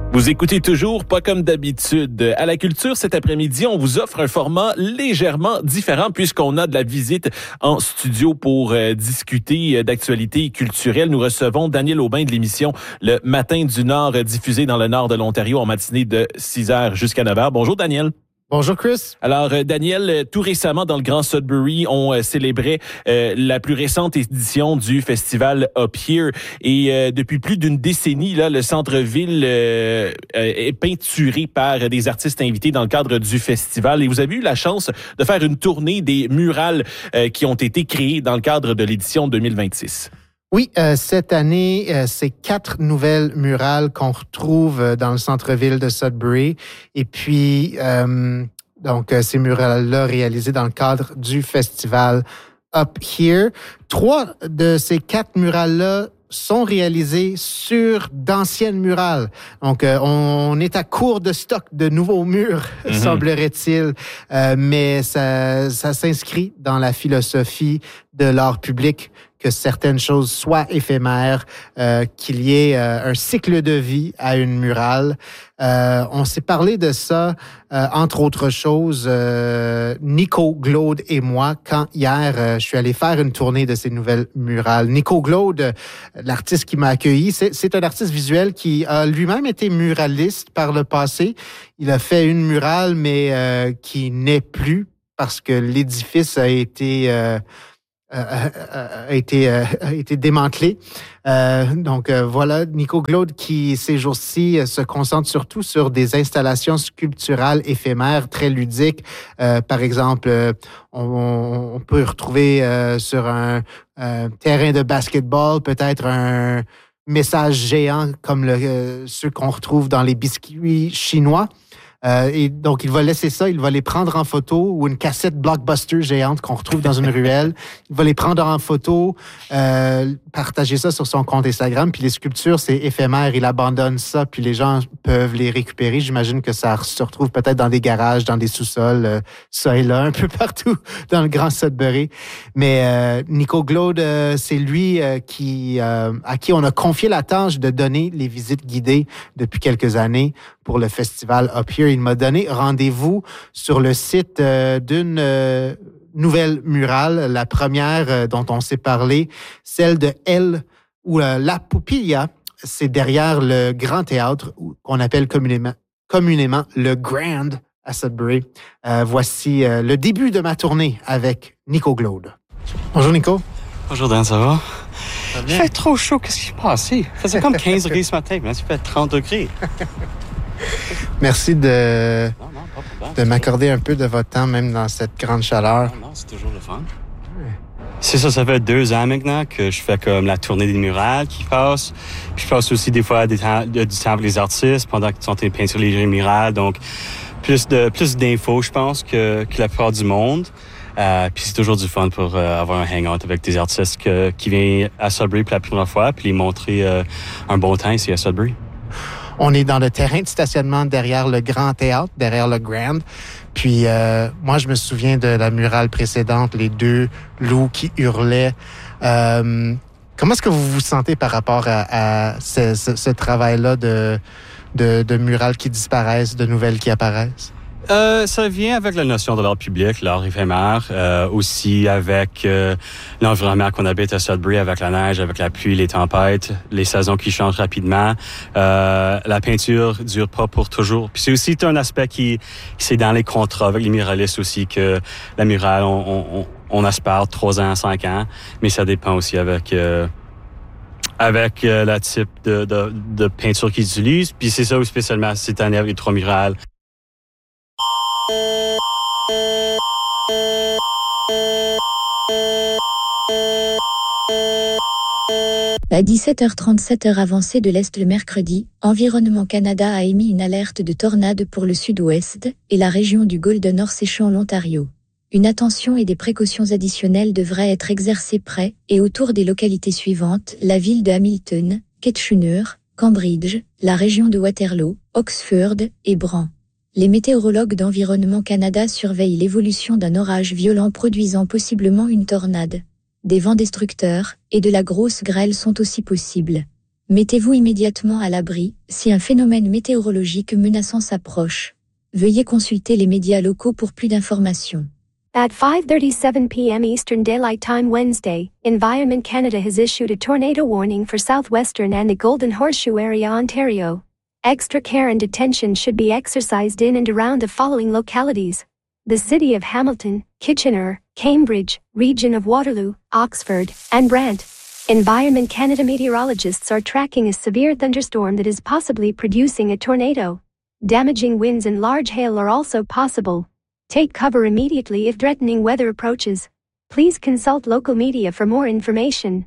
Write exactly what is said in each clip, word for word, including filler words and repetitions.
Vous écoutez toujours Pas comme d'habitude. À la culture, cet après-midi, on vous offre un format légèrement différent puisqu'on a de la visite en studio pour euh, discuter d'actualités culturelles. Nous recevons Daniel Aubin de l'émission Le Matin du Nord, diffusée dans le nord de l'Ontario en matinée de six heures jusqu'à neuf heures. Bonjour Daniel. Bonjour Chris. Alors euh, Daniel, euh, tout récemment dans le Grand Sudbury, on euh, célébrait euh, la plus récente édition du festival Up Here et euh, depuis plus d'une décennie là, le centre-ville euh, euh, est peinturé par des artistes invités dans le cadre du festival et vous avez eu la chance de faire une tournée des murales euh, qui ont été créées dans le cadre de l'édition deux mille vingt-six. Oui, euh, cette année, euh, c'est quatre nouvelles murales qu'on retrouve euh, dans le centre-ville de Sudbury. Et puis, euh, donc, euh, ces murales-là réalisées dans le cadre du festival Up Here. Trois de ces quatre murales-là sont réalisées sur d'anciennes murales. Donc, euh, on est à court de stock de nouveaux murs, mm-hmm. semblerait-il, euh, mais ça, ça s'inscrit dans la philosophie de l'art public que certaines choses soient éphémères, euh, qu'il y ait euh, un cycle de vie à une murale. Euh, on s'est parlé de ça, euh, entre autres choses, euh, Nico Glaude et moi, quand hier, euh, je suis allé faire une tournée de ces nouvelles murales. Nico Glaude, euh, l'artiste qui m'a accueilli, c'est, c'est un artiste visuel qui a lui-même été muraliste par le passé. Il a fait une murale, mais euh, qui n'est plus parce que l'édifice a été... Euh, Euh, a été euh, a été démantelé. Euh, donc euh, voilà, Nico Glaude qui ces jours-ci se concentre surtout sur des installations sculpturales éphémères très ludiques. Euh, par exemple, on, on peut retrouver euh, sur un, un terrain de basketball peut-être un message géant comme le, euh, ceux qu'on retrouve dans les biscuits chinois. Euh, et donc, il va laisser ça, il va les prendre en photo ou une cassette Blockbuster géante qu'on retrouve dans une ruelle. Il va les prendre en photo, euh, partager ça sur son compte Instagram. Puis les sculptures, c'est éphémère. Il abandonne ça, puis les gens peuvent les récupérer. J'imagine que ça se retrouve peut-être dans des garages, dans des sous-sols, euh, ça et là, un peu partout dans le Grand Sudbury. Mais euh, Nico Glaude, euh, c'est lui euh, qui, euh, à qui on a confié la tâche de donner les visites guidées depuis quelques années pour le festival Up Here. Il m'a donné rendez-vous sur le site euh, d'une euh, nouvelle murale, la première euh, dont on s'est parlé, celle de Elle ou euh, La Pupilla. C'est derrière le Grand Théâtre qu'on appelle communément, communément le Grand à Sudbury. Euh, voici euh, le début de ma tournée avec Nico Glaude. Bonjour Nico. Bonjour Dan, ça va? Ça va Il bien? fait trop chaud, qu'est-ce qui s'est passé? Il faisait comme quinze degrés ce matin, mais là, il fait trente degrés. Merci de, Non, non, pas de problème. de m'accorder un peu de votre temps, même dans cette grande chaleur. Non, non, c'est toujours le fun. Ouais. C'est ça, ça fait deux ans maintenant que je fais comme la tournée des murales qui passe. Puis je passe aussi des fois des temps, du temps avec les artistes pendant qu'ils sont en train de peindre les murales. Donc, plus de plus d'infos, je pense, que, que la plupart du monde. Euh, puis c'est toujours du fun pour euh, avoir un hangout avec des artistes que, qui viennent à Sudbury pour la première fois puis les montrer euh, un bon temps ici à Sudbury. On est dans le terrain de stationnement derrière le Grand Théâtre, derrière le Grand. Puis euh, moi, je me souviens de la murale précédente, les deux loups qui hurlaient. Euh, comment est-ce que vous vous sentez par rapport à, à ce, ce, ce travail-là de, de, de murales qui disparaissent, de nouvelles qui apparaissent? Euh, ça vient avec la notion de l'art public, l'art éphémère, euh, aussi avec euh, l'environnement qu'on habite à Sudbury, avec la neige, avec la pluie, les tempêtes, les saisons qui changent rapidement. Euh, la peinture dure pas pour toujours. Puis c'est aussi un aspect qui, qui c'est dans les contrats avec les muralistes aussi que la murale, on, on, on aspire trois ans, cinq ans, mais ça dépend aussi avec euh, avec euh, le type de, de, de peinture qu'ils utilisent. Puis c'est ça spécialement cette année avec les trois murales. À dix-sept heures trente-sept heure avancée de l'Est le mercredi, Environnement Canada a émis une alerte de tornade pour le sud-ouest et la région du Golden Horse en Ontario. Une attention et des précautions additionnelles devraient être exercées près et autour des localités suivantes, la ville de Hamilton, Kitchener, Cambridge, la région de Waterloo, Oxford et Bran. Les météorologues d'Environnement Canada surveillent l'évolution d'un orage violent produisant possiblement une tornade. Des vents destructeurs et de la grosse grêle sont aussi possibles. Mettez-vous immédiatement à l'abri si un phénomène météorologique menaçant s'approche. Veuillez consulter les médias locaux pour plus d'informations. At five thirty-seven p.m. Eastern Daylight Time Wednesday, Environment Canada has issued a tornado warning for southwestern and the Golden Horseshoe area, Ontario. Extra care and attention should be exercised in and around the following localities: the city of Hamilton, Kitchener, Cambridge, region of Waterloo, Oxford, and Brant. Environment Canada meteorologists are tracking a severe thunderstorm that is possibly producing a tornado. Damaging winds and large hail are also possible. Take cover immediately if threatening weather approaches. Please consult local media for more information.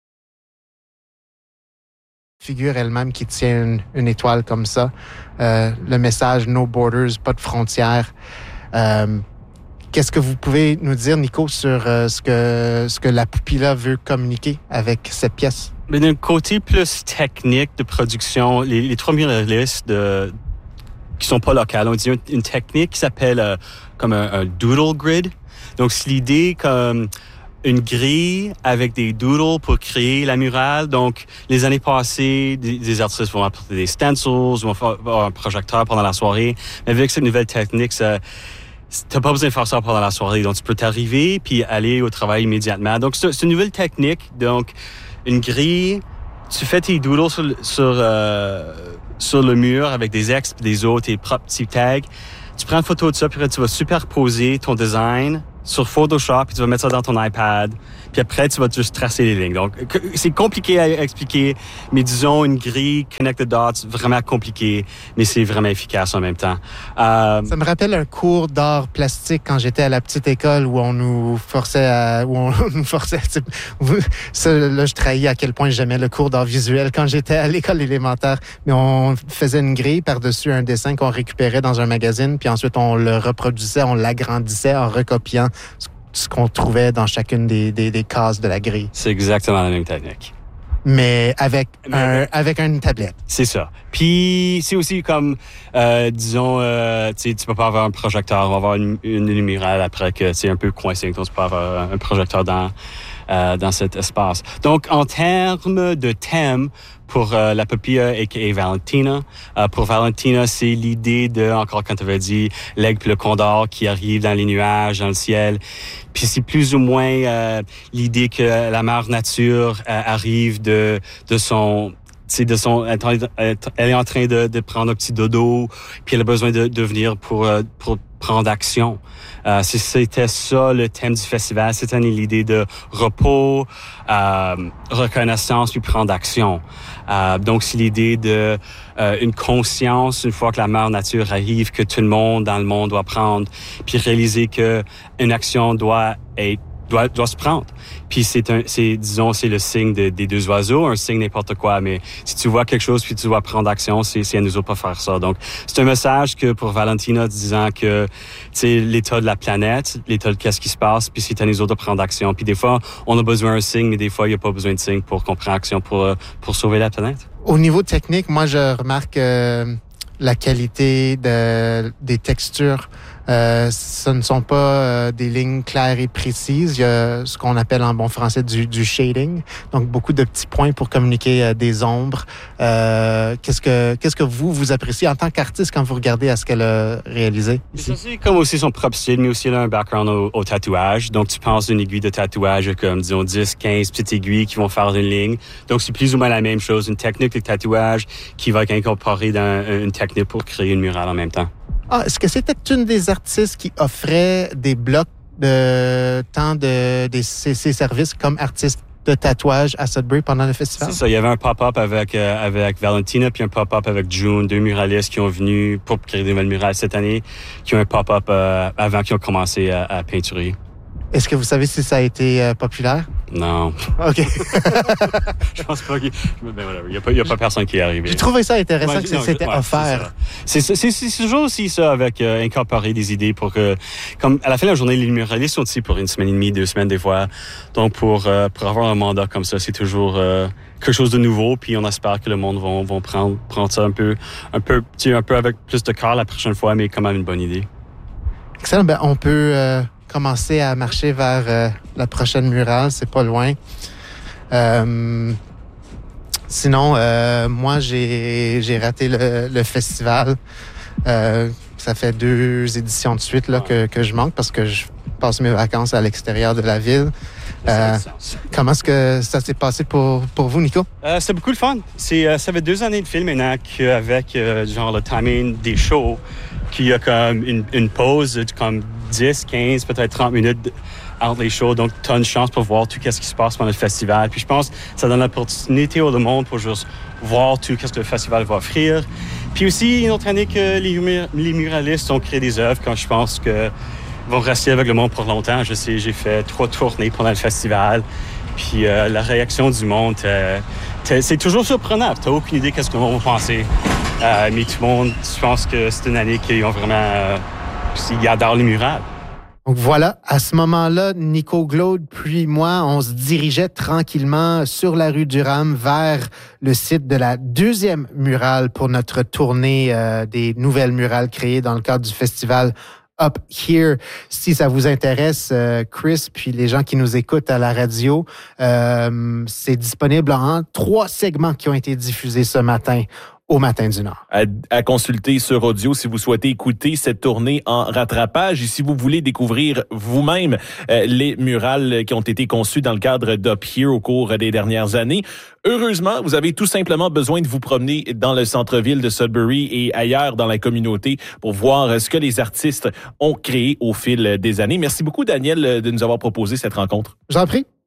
Figure elle-même qui tient une, une étoile comme ça. Euh, le message No Borders, pas de frontières. Euh, Qu'est-ce que vous pouvez nous dire, Nico, sur euh, ce que ce que la Poupilla veut communiquer avec cette pièce? Mais d'un côté plus technique de production, les, les trois muralistes de qui sont pas locales ont dit une, une technique qui s'appelle euh, comme un, un doodle grid. Donc c'est l'idée comme une grille avec des doodles pour créer la murale. Donc, les années passées, des, des artistes vont apporter des stencils, vont faire un projecteur pendant la soirée. Mais avec cette nouvelle technique, ça, t'as pas besoin de faire ça pendant la soirée. Donc, tu peux t'arriver puis aller au travail immédiatement. Donc, c'est, c'est une nouvelle technique. Donc, une grille, tu fais tes doodles sur, sur, euh, sur le mur avec des ex et des autres, tes propres petits tags. Tu prends une photo de ça, puis après, tu vas superposer ton design sur Photoshop, puis tu vas mettre ça dans ton iPad, puis après, tu vas juste tracer les lignes. Donc, c'est compliqué à expliquer, mais disons une grille Connect the Dots, vraiment compliqué, mais c'est vraiment efficace en même temps. Euh... Ça me rappelle un cours d'art plastique quand j'étais à la petite école où on nous forçait à... où on nous forçait... Ça, là, je trahis à quel point j'aimais le cours d'art visuel quand j'étais à l'école élémentaire, mais on faisait une grille par-dessus un dessin qu'on récupérait dans un magazine, puis ensuite, on le reproduisait, on l'agrandissait en recopiant ce qu'on trouvait dans chacune des, des, des cases de la grille. C'est exactement la même technique. Mais avec, Mais un, avec... avec une tablette. C'est ça. Puis, c'est aussi comme, euh, disons, euh, tu peux pas avoir un projecteur, on va avoir une, une, une murale après que c'est un peu coincé, donc tu peux avoir un projecteur dans, euh, dans cet espace. Donc, en termes de thème, pour euh, la Poupilla, a k a. Valentina. Euh, pour Valentina, c'est l'idée de, encore quand tu avais dit, l'aigle puis le condor qui arrive dans les nuages, dans le ciel. Puis c'est plus ou moins euh, l'idée que la mère nature euh, arrive de de son... C'est de son, elle est en train de, de prendre un petit dodo, puis elle a besoin de, de venir pour, pour prendre action. Euh, c'était ça le thème du festival. C'était l'idée de repos, euh, reconnaissance, puis prendre action. Euh, donc, c'est l'idée de euh, une conscience, une fois que la mère nature arrive, que tout le monde dans le monde doit prendre, puis réaliser que une action doit être doit doit se prendre. Puis c'est un c'est disons c'est le signe de, des deux oiseaux, un signe n'importe quoi, mais si tu vois quelque chose puis tu dois prendre action, c'est c'est à nous autres pas faire ça. Donc c'est un message que pour Valentina disant que c'est l'état de la planète, l'état de qu'est-ce qui se passe, puis c'est à nous autres de prendre action. Puis des fois on a besoin d'un signe, mais des fois il y a pas besoin de signe pour qu'on prenne action pour pour sauver la planète. Au niveau technique, moi je remarque euh, la qualité de des textures. Euh, ce ne sont pas euh, des lignes claires et précises. Il y a ce qu'on appelle en bon français du, du shading, donc beaucoup de petits points pour communiquer euh, des ombres. Euh, qu'est-ce que qu'est-ce que vous vous appréciez en tant qu'artiste quand vous regardez à ce qu'elle a réalisé ici? C'est comme aussi son propre style, mais aussi là, un background au, au tatouage. Donc tu penses d'une aiguille de tatouage comme disons dix, quinze petites aiguilles qui vont faire une ligne. Donc c'est plus ou moins la même chose, une technique de tatouage qui va être incorporée dans une technique pour créer une murale en même temps. Ah, est-ce que c'était une des artistes qui offrait des blocs de temps de, de ses, ses services comme artiste de tatouage à Sudbury pendant le festival? C'est ça. Il y avait un pop-up avec euh, avec Valentina puis un pop-up avec June, deux muralistes qui ont venu pour créer des nouvelles murales cette année, qui ont un pop-up euh, avant qu'ils ont commencé à, à peinturer. Est-ce que vous savez si ça a été euh, populaire? Non. OK. Je pense pas qu'il ben voilà, il y a pas il y a pas personne qui est arrivé. J'ai trouvé ça intéressant ouais, que non, c'était ouais, offert. C'est, c'est, c'est, c'est toujours aussi ça avec euh, incorporer des idées pour que comme à la fin de la journée les muralistes sont ici pour une semaine et demie, deux semaines des fois. Donc pour euh, pour avoir un mandat comme ça, c'est toujours euh, quelque chose de nouveau, puis on espère que le monde va vont prendre prendre ça un peu un peu tu sais, un peu avec plus de cœur la prochaine fois, mais quand même une bonne idée. Excellent, ben on peut euh... commencer à marcher vers euh, la prochaine murale, c'est pas loin. Euh, Sinon, euh, moi, j'ai, j'ai raté le, le festival. Euh, ça fait deux éditions de suite là, que, que je manque parce que je passe mes vacances à l'extérieur de la ville. Euh, comment est-ce que ça s'est passé pour, pour vous, Nico? Euh, c'est beaucoup de fun. C'est, euh, ça fait deux années de film maintenant qu'avec euh, genre le timing des shows, qu'il y a comme une, une pause de comme dix, quinze, peut-être trente minutes entre les shows. Donc, tu as une chance pour voir tout ce qui se passe pendant le festival. Puis je pense que ça donne l'opportunité au monde pour juste voir tout ce que le festival va offrir. Puis aussi, une autre année que les, les muralistes ont créé des œuvres quand je pense que vont rester avec le monde pour longtemps. Je sais, j'ai fait trois tournées pendant le festival. Puis euh, la réaction du monde, euh, c'est toujours surprenant. Tu n'as aucune idée de ce qu'on va penser. Euh, mais tout le monde, je pense que c'est une année qu'ils ont vraiment... Euh, ils adorent les murales. Donc voilà, à ce moment-là, Nico Glaude puis moi, on se dirigeait tranquillement sur la rue Durham vers le site de la deuxième murale pour notre tournée euh, des nouvelles murales créées dans le cadre du festival Up Here. Si ça vous intéresse, euh, Chris, puis les gens qui nous écoutent à la radio, euh, c'est disponible en trois segments qui ont été diffusés ce matin au Matin du Nord. À, à consulter sur audio si vous souhaitez écouter cette tournée en rattrapage et si vous voulez découvrir vous-même euh, les murales qui ont été conçues dans le cadre d'Up Here au cours des dernières années. Heureusement, vous avez tout simplement besoin de vous promener dans le centre-ville de Sudbury et ailleurs dans la communauté pour voir ce que les artistes ont créé au fil des années. Merci beaucoup, Daniel, de nous avoir proposé cette rencontre. J'en prie.